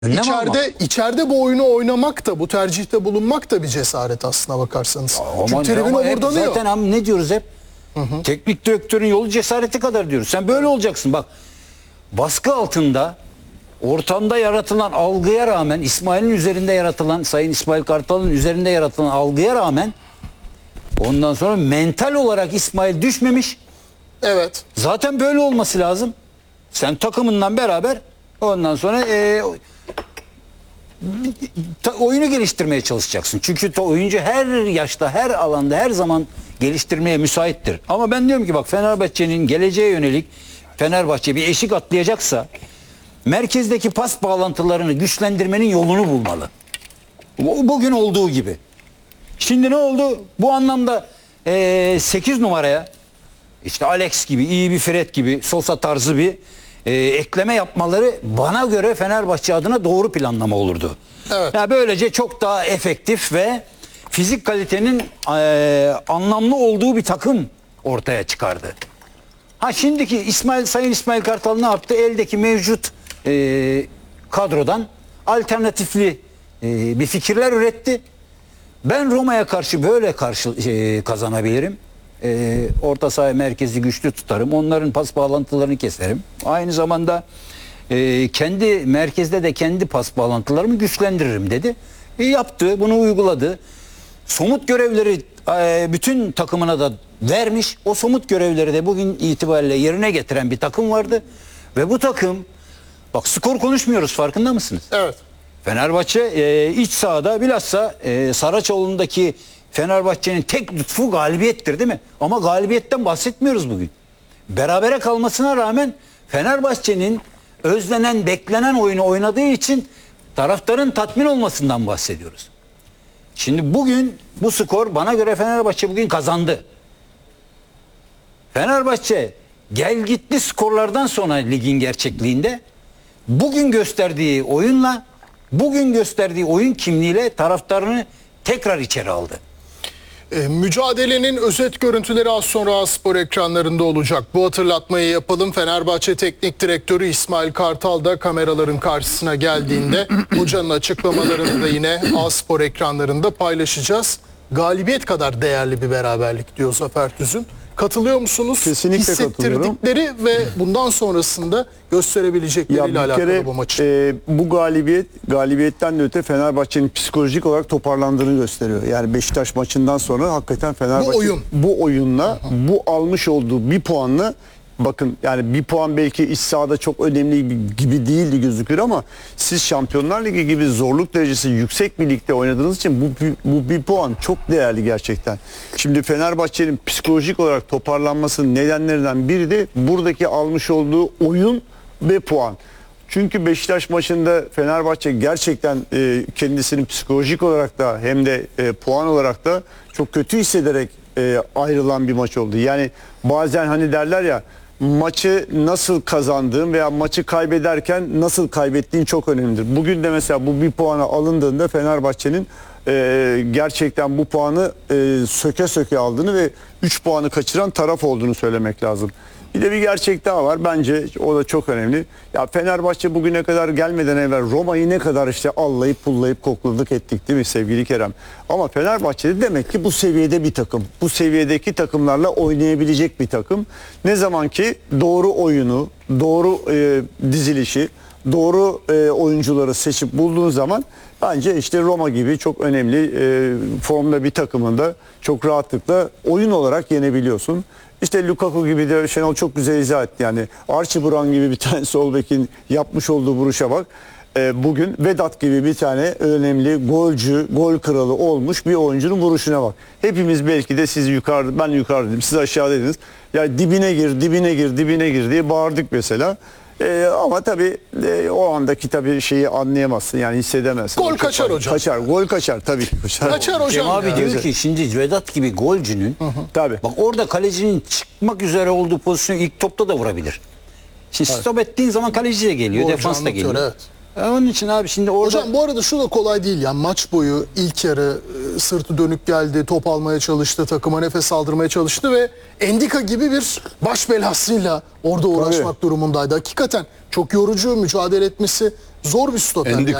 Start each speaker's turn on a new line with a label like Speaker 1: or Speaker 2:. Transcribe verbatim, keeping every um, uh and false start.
Speaker 1: Önlem
Speaker 2: İçeride,
Speaker 1: almak.
Speaker 2: içeride bu oyunu oynamak da, bu tercihte bulunmak da bir cesaret aslına bakarsanız.
Speaker 1: Ama,
Speaker 2: Çünkü tribün
Speaker 1: ama hep
Speaker 2: omurdanıyor.
Speaker 1: zaten abi ne diyoruz hep? Hı hı. Teknik direktörün yolu cesareti kadar diyoruz. Sen böyle olacaksın bak. Baskı altında ortamda yaratılan algıya rağmen, İsmail'in üzerinde yaratılan, Sayın İsmail Kartal'ın üzerinde yaratılan algıya rağmen ondan sonra mental olarak İsmail düşmemiş.
Speaker 2: Evet.
Speaker 1: Zaten böyle olması lazım. Sen takımından beraber ondan sonra e, ta, oyunu geliştirmeye çalışacaksın. Çünkü ta, oyuncu her yaşta, her alanda, her zaman geliştirmeye müsaittir. Ama ben diyorum ki bak, Fenerbahçe'nin geleceğe yönelik, Fenerbahçe bir eşik atlayacaksa merkezdeki pas bağlantılarını güçlendirmenin yolunu bulmalı. Bugün olduğu gibi. Şimdi ne oldu? Bu anlamda e, sekiz numaraya işte Alex gibi, iyi bir Fred gibi, Sosa tarzı bir e, ekleme yapmaları bana göre Fenerbahçe adına doğru planlama olurdu.
Speaker 2: Evet.
Speaker 1: Yani böylece çok daha efektif ve fizik kalitenin e, anlamlı olduğu bir takım ortaya çıkardı. Ha şimdiki İsmail Sayın İsmail Kartal ne yaptı? Eldeki mevcut e, kadrodan alternatifli e, bir fikirler üretti. Ben Roma'ya karşı böyle karşı e, kazanabilirim. E, orta saha merkezi güçlü tutarım. Onların pas bağlantılarını keserim. Aynı zamanda e, kendi merkezde de kendi pas bağlantılarımı güçlendiririm dedi. E, yaptı, bunu uyguladı. Somut görevleri e, bütün takımına da vermiş. O somut görevleri de bugün itibariyle yerine getiren bir takım vardı. Ve bu takım, bak skor konuşmuyoruz, farkında mısınız?
Speaker 2: Evet.
Speaker 1: Fenerbahçe e, iç sahada bilhassa e, Saraçoğlu'ndaki Fenerbahçe'nin tek lütfu galibiyettir, değil mi? Ama galibiyetten bahsetmiyoruz bugün. Berabere kalmasına rağmen Fenerbahçe'nin özlenen, beklenen oyunu oynadığı için taraftarın tatmin olmasından bahsediyoruz. Şimdi bugün bu skor, bana göre Fenerbahçe bugün kazandı. Fenerbahçe gel gitli skorlardan sonra ligin gerçekliğinde bugün gösterdiği oyunla, bugün gösterdiği oyun kimliğiyle taraftarını tekrar içeri aldı.
Speaker 2: E, mücadelenin özet görüntüleri az sonra A-Spor ekranlarında olacak. Bu hatırlatmayı yapalım. Fenerbahçe Teknik Direktörü İsmail Kartal da kameraların karşısına geldiğinde hocanın açıklamalarını da yine A-Spor ekranlarında paylaşacağız. Galibiyet kadar değerli bir beraberlik diyor Zafer Tüzün. Katılıyor musunuz?
Speaker 3: Kesinlikle
Speaker 2: Hissettirdikleri ve bundan sonrasında gösterebilecekleriyle
Speaker 3: ya bir
Speaker 2: alakalı
Speaker 3: kere,
Speaker 2: bu maçı.
Speaker 3: E, bu galibiyet, galibiyetten de öte Fenerbahçe'nin psikolojik olarak toparlandığını gösteriyor. Yani Beşiktaş maçından sonra hakikaten Fenerbahçe
Speaker 2: Bu oyun.
Speaker 3: bu oyunla, bu almış olduğu bir puanla, bakın yani bir puan belki iç sahada çok önemli gibi değildi gözükür ama siz Şampiyonlar Ligi gibi zorluk derecesi yüksek bir ligde oynadığınız için bu, bu bir puan çok değerli gerçekten. Şimdi Fenerbahçe'nin psikolojik olarak toparlanmasının nedenlerinden biri de buradaki almış olduğu oyun ve puan. Çünkü Beşiktaş maçında Fenerbahçe gerçekten e, kendisini psikolojik olarak da hem de e, puan olarak da çok kötü hissederek e, ayrılan bir maç oldu. Yani bazen hani derler ya, maçı nasıl kazandığın veya maçı kaybederken nasıl kaybettiğin çok önemlidir. Bugün de mesela bu bir puana alındığında Fenerbahçe'nin e, gerçekten bu puanı e, söke söke aldığını ve üç puanı kaçıran taraf olduğunu söylemek lazım. Bir de bir gerçek daha var. Bence o da çok önemli. Ya Fenerbahçe bugüne kadar gelmeden evvel Roma'yı ne kadar işte allayıp pullayıp kokladık ettik, değil mi sevgili Kerem? Ama Fenerbahçe'de demek ki bu seviyede bir takım. Bu seviyedeki takımlarla oynayabilecek bir takım. Ne zaman ki doğru oyunu, doğru e, dizilişi, doğru e, oyuncuları seçip bulduğun zaman bence işte Roma gibi çok önemli e, formda bir takımında çok rahatlıkla oyun olarak yenebiliyorsun. İşte Lukaku gibi de Şenol çok güzel izah etti. Yani Archie Brown gibi bir tane sol bekin yapmış olduğu vuruşa bak. E, bugün Vedat gibi bir tane önemli golcü, gol kralı olmuş bir oyuncunun vuruşuna bak. Hepimiz belki de siz yukarıda, ben yukarıdaydım, siz aşağıdaydınız. Ya dibine gir, dibine gir, dibine gir diye bağırdık mesela. Ee, ama tabii e, o andaki tabii şeyi anlayamazsın, yani hissedemezsin.
Speaker 2: Gol kaçar
Speaker 3: çok,
Speaker 2: hocam.
Speaker 3: Kaçar, gol kaçar tabii ki. Kaçar,
Speaker 2: Kaçar hocam.
Speaker 1: Cem abi
Speaker 2: ya.
Speaker 1: diyor ki şimdi Vedat gibi golcünün,
Speaker 3: tabii.
Speaker 1: bak orada kalecinin çıkmak üzere olduğu pozisyonu ilk topta da vurabilir. Şimdi
Speaker 2: Evet.
Speaker 1: stop ettiğin zaman kaleci de geliyor,
Speaker 2: Golcü
Speaker 1: defans da
Speaker 2: anlatıyor,
Speaker 1: geliyor.
Speaker 2: evet.
Speaker 1: E, Onun için abi şimdi orada
Speaker 2: Hocam bu arada şu da kolay değil yani maç boyu ilk yarı e, sırtı dönük geldi, top almaya çalıştı, takıma nefes aldırmaya çalıştı ve Endika gibi bir baş belasıyla orada uğraşmak durumundaydı. Hakikaten çok yorucu, mücadele etmesi zor bir stoper.
Speaker 4: Endika